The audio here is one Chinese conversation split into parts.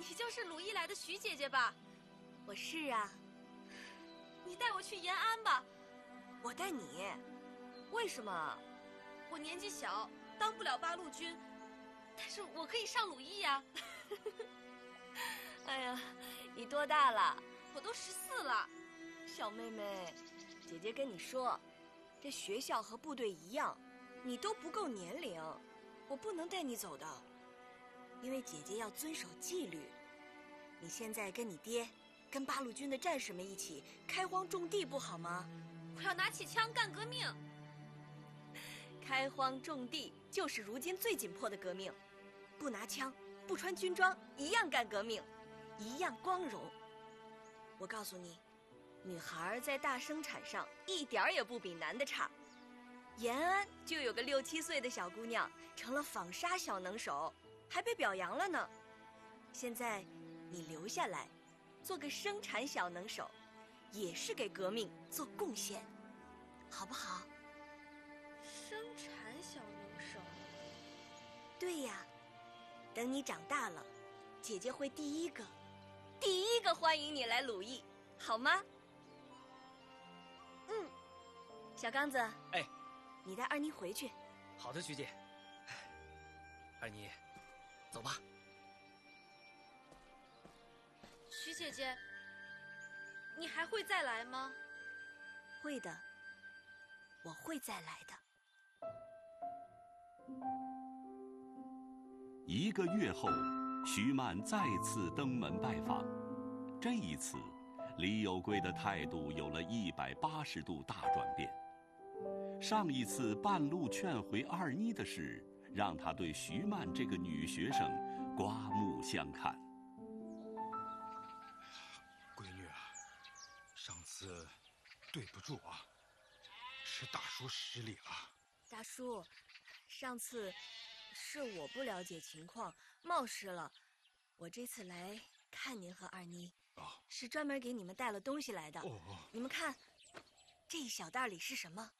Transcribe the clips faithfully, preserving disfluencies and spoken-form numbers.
你就是鲁艺来的徐姐姐吧？ 我是啊。 你带我去延安吧。 我带你？为什么？ 我年纪小，当不了八路军，但是我可以上鲁艺呀。 哎呀，你多大了？ 我都十四了。 小妹妹，姐姐跟你说，这学校和部队一样，你都不够年龄，我不能带你走的，因为姐姐要遵守纪律。你现在跟你爹，跟八路军的战士们一起开荒种地，不好吗？ 我要拿起枪干革命。 开荒种地就是如今最紧迫的革命，不拿枪，不穿军装，一样干革命，一样光荣。我告诉你，女孩在大生产上一点儿也不比男的差。延安就有个六七岁的小姑娘成了纺纱小能手，还被表扬了呢。现在你留下来，做个生产小能手，也是给革命做贡献，好不好？ 生产小能手。 对呀，等你长大了，姐姐会第一个第一个欢迎你来鲁艺，好吗？嗯，小刚子， 哎， 你带二妮回去。 好的，徐姐。二妮，走吧。 徐姐姐，你还会再来吗？ 会的，我会再来的。 一个月后，徐曼再次登门拜访。这一次，李有贵的态度有了一百八十度大转变。上一次半路劝回二妮的事，让他对徐曼这个女学生刮目相看。 闺女啊，上次对不住啊，是大叔失礼了。 大叔，上次是我不了解情况，冒失了。我这次来看您和二妮， 哦， 是专门给你们带了东西来的。 哦， 你们看，这一小袋里是什么？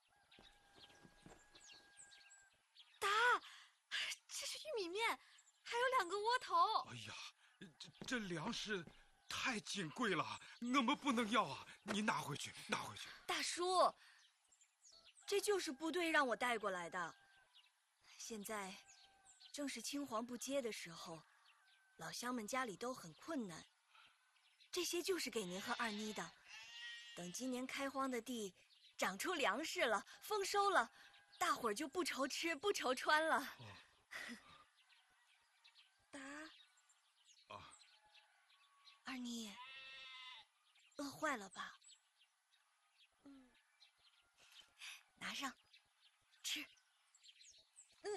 答，这是玉米面，还有两个窝头。 哎呀，这这粮食太金贵了，我们不能要啊！你拿回去，拿回去。 大叔，这就是部队让我带过来的。现在正是青黄不接的时候，老乡们家里都很困难，这些就是给您和二妮的。等今年开荒的地长出粮食了，丰收了，大伙儿就不愁吃不愁穿了。 哦， 答啊， 二妮，饿坏了吧？ 嗯， 拿上，吃。嗯，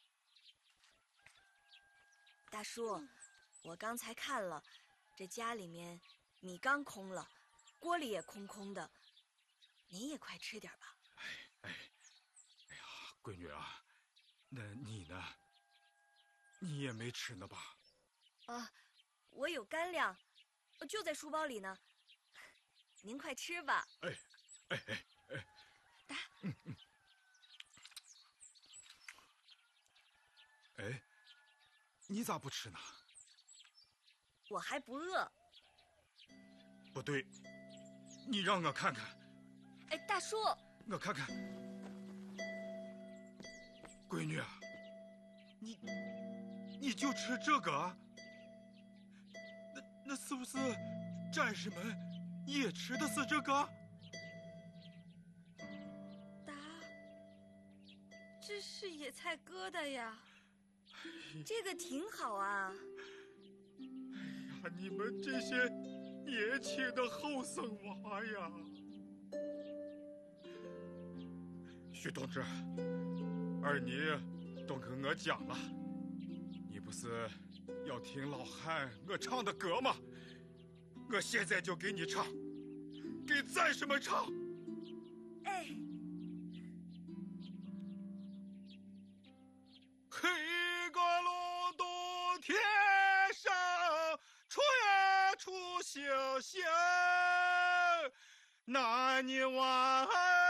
大叔， 嗯， 我刚才看了，这家里面米缸空了，锅里也空空的，您也快吃点吧。 哎哎，哎呀，闺女啊，那你呢？你也没吃呢吧？ 啊，我有干粮，就在书包里呢。您快吃吧。 哎哎哎哎， 答。 嗯嗯。哎，你咋不吃呢？ 我还不饿。 不对，你让我看看。 哎，大叔， 我看看。闺女啊，你你就吃这个啊？那那是不是战士们也吃的是这个？ 答，这是野菜疙瘩呀。 这个挺好啊。 哎呀，你们这些年轻的后生娃呀！徐同志，二妮都跟我讲了，你不是要听老汉我唱的歌吗？我现在就给你唱，给战士们唱。 哎， 黑个隆冬天上，出呀出星星，那你晚